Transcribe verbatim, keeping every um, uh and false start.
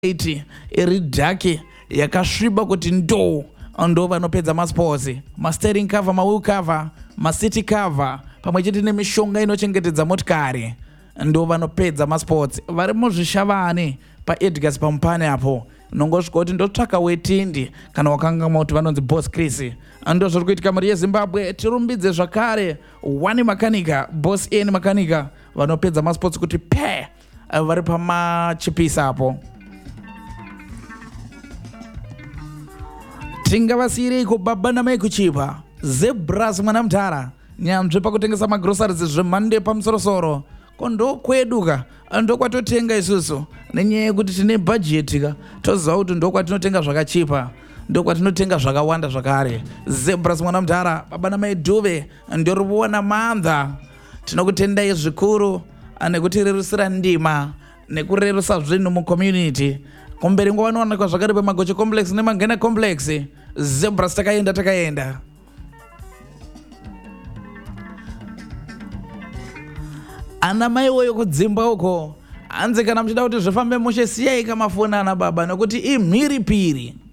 iti iri dhaki yakasviba kuti ndo ndo vanopedza masports, masteering cover, mawheel cover, macity cover pamwe chete nemishonga inochengetedza motikari ndo vanopedza masports. Vari muzvishavani paEdgars pamupane apo nongosvika kuti ndotsvaka wetindi kana wakanga kuti vanonzi Boss Chris. Ndo zviri kuitika mhuri yeZimbabwe. Tirumbidze zvakare One Makanika, Boss N Makanika vanopedza masports kuti pe vari pamachipisa apo. Tingavasireiko baba namai kuchipa Zebras mwana mtara nyanzvi pakutengesa magroceries zvemhando yepamusorosoro kondo kweduka ndo kwatotenga isusu nenyaya yekuti tine bhajeti ka toziva kuti ndo kwatinotenga zvakachipa ndo kwatinotenga zvakawanda zvakare. Zebras mwana mtara baba namai Dube ndori kuona maandha. Tinokutendai zvikuru nekutirerusira ndima nekurerusa zvinhu mucommunity. Kumberi ngowanowanikwa zvakare pemagoche complex nemangena complex. Zebras takaenda takaenda. Ana mai woyo kudzimba uko hanzi kana muchida kuti zvifambe mushe siyai kamafoni ana baba nekuti imhiripiri.